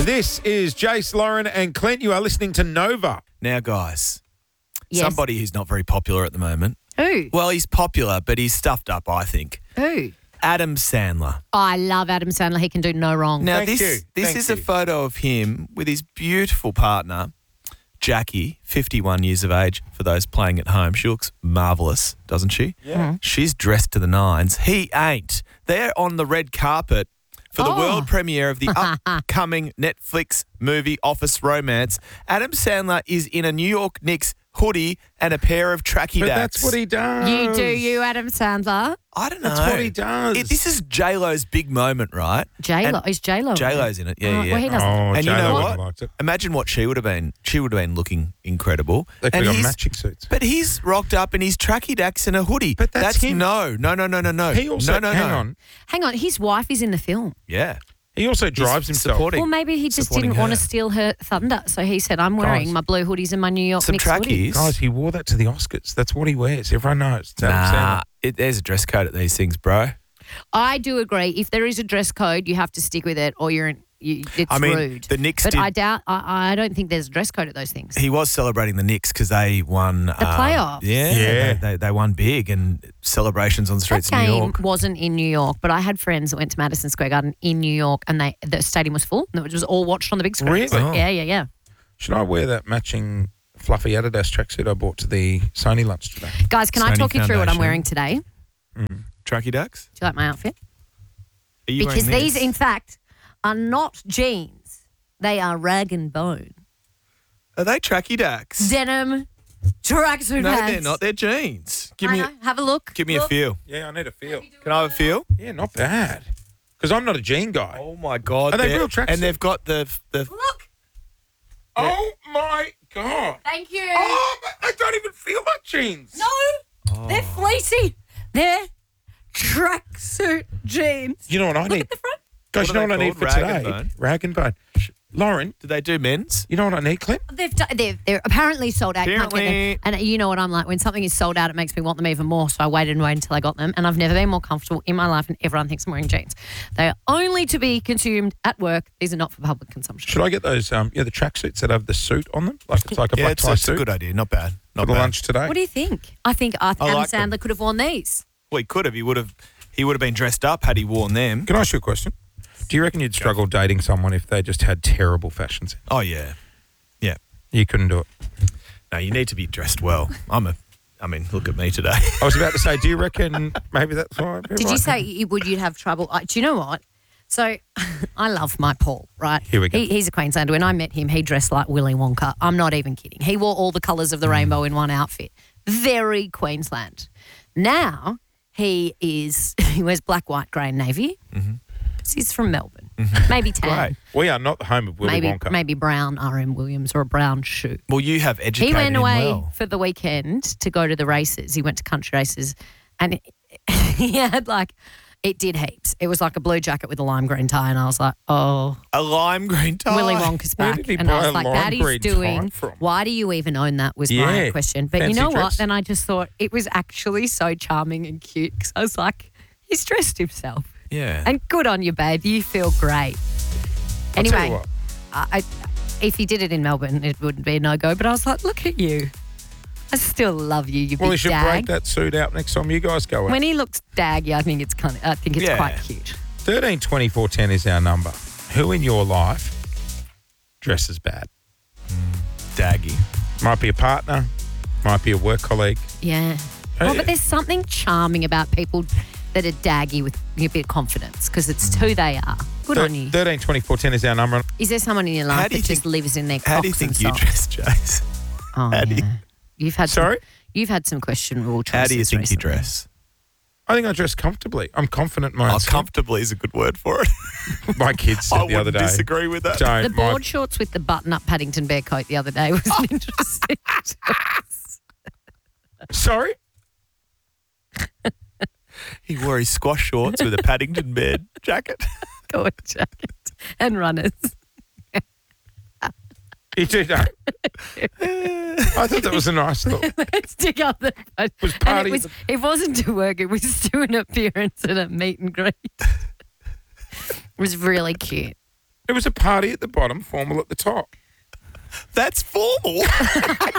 This is Jace, Lauren and Clint. You are listening to Nova. Now, guys, Yes. somebody who's not very popular at the moment. Who? Well, he's popular, but he's stuffed up, I think. Who? Adam Sandler. I love Adam Sandler. He can do no wrong. Now, Thank you. this Thank is you. a photo of him with his beautiful partner, Jackie, 51 years of age, for those playing at home. She looks marvellous, doesn't she? Yeah. She's dressed to the nines. He ain't. They're on the red carpet for the Oh. world premiere of the upcoming Netflix movie Office Romance. Adam Sandler is in a New York Knicks hoodie and a pair of tracky But dacks. that's what he does. You do, you, Adam Sandler. I don't know. That's what he does. This is J-Lo's big moment, right? J-Lo. And Is J-Lo? J-Lo's in it. Yeah, Oh, yeah. well, he doesn't. Oh, And you know J-Lo what? would've liked it. Imagine what she would have been. She would have been looking incredible. They could And have got he's- matching suits. But he's rocked up in his tracky dacks and a hoodie. But that's him. No. He also, no. hang on, Hang on, his wife is in the film. Yeah. he also drives himself. supporting- Well, maybe he just supporting didn't want to her. steal her thunder. So he said, I'm wearing Guys. my blue hoodies and my New York Some Knicks hoodie. trackies. Guys, he wore that to the Oscars. That's what he wears. Everyone knows. It's Adam Nah, Sandler. there's a dress code at these things, bro. I do agree. If there is a dress code, you have to stick with it or it's I mean, rude. the Knicks but did- I don't think there's a dress code at those things. He was celebrating the Knicks because they won the playoffs. Yeah, They won big and celebrations on the That streets of New game York. wasn't in New York, but I had friends that went to Madison Square Garden in New York and the stadium was full. And it was all watched on the big screen. Really? Oh. Yeah. Should I wear that matching fluffy Adidas tracksuit I bought to the Sony lunch today? Guys, can I Sony talk you through what I'm Foundation. wearing today? Do Tracky dacks? you like my outfit? Are you Because wearing these, this? in fact, are not jeans. They are rag and bone. Are they tracky dacks? Denim, tracksuit No, pants. they're not. They're jeans. Give I me know. Have a look. give me a Look. feel. Yeah, I need a feel. Can I have a feel? Yeah, not bad. Because I'm not a jean guy. Oh my god. Are they they're- real tracksuits? And they've got the Look. Oh my God. Thank you. Oh, I don't even feel like jeans. No, they're fleecy. They're tracksuit jeans. You know what I Look need? at the front. Guys, What you know are what I they need for called? Rag and today? bone? Rag and bone. Lauren, do they do men's? you know what I need, Clint? They're apparently sold out. You can't get them. Apparently. And you know what I'm like. When something is sold out, it makes me want them even more. So I waited until I got them. And I've never been more comfortable in my life. And everyone thinks I'm wearing jeans. They are only to be consumed at work. These are not for public consumption. Should I get those, the tracksuits that have the suit on them? Like it's like a Yeah, black it's, tie it's a suit good idea. Not bad. for Not the bad. lunch today? What do you think? I think Adam like them. Sandler could have worn these. Well, he could have. He would have been dressed up had he worn them. Can I ask you a question? Do you reckon you'd struggle dating someone if they just had terrible fashion sense? Oh yeah, yeah. You couldn't do it. No, you need to be dressed well. I mean, look at me today. I was about to say, do you reckon maybe that's why? Did you say you'd have trouble? Do you know what? So I love my Paul, right? Here we go. He's a Queenslander. When I met him, he dressed like Willy Wonka. I'm not even kidding. He wore all the colours of the rainbow in one outfit. Very Queensland. Now he wears black, white, grey and navy. Mm-hmm. He's from Melbourne. Maybe tan. Great. We are not the home of Willy Wonka. Maybe brown RM Williams or a brown shoe. Well, you have educated He went him away well. for the weekend to go to the races. He went to country races and he had it did heaps. It was like a blue jacket with a lime green tie and I was like, oh, A lime green tie. Willy Wonka's Where back. did he And buy I was a like, lime that is green tie doing, from? why do you even own that was Yeah, my question. But you fancy know what? dress. Then I just thought it was actually so charming and cute because I was like, he's dressed himself. Yeah. And good on you, babe. You feel great. I'll tell you Anyway, what. if he did it in Melbourne, it wouldn't be a no-go. But I was like, look at you. I still love you, you Well, he big should dag. break that suit out next time you guys go out. When he looks daggy, I think it's Yeah. quite cute. 13 24 10 is our number. Who in your life dresses bad? Daggy. Might be a partner, might be a work colleague. Yeah. Oh, but there's something charming about people that are daggy with a bit of confidence because it's who they are. Good on you. 13 24 10 is our number. Is there someone in your How life do you that just think- lives in their How do you Crocs think and you socks? dress, Jace? Oh, how do you- yeah. Sorry? You've had some questionable choices How do you think recently. you dress? I think I dress comfortably. I'm confident in my Oh, own skin. comfortably is a good word for it. My kids I said the other wouldn't day. disagree with that. Don't. The my- board shorts with the button-up Paddington Bear coat the other day was an interesting choice. Sorry? He wore his squash shorts with a Paddington bed jacket. Coat jacket and runners. You do know. I thought that was a nice look. Let's dig up the photo. Was And party it wasn't to work, it was to an appearance at a meet and greet. It was really cute. There was a party at the bottom, formal at the top. That's formal.